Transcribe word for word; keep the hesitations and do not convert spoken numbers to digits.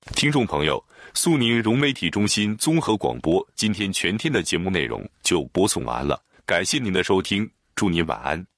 听众朋友，苏宁融媒体中心综合广播今天全天的节目内容就播送完了，感谢您的收听，祝您晚安。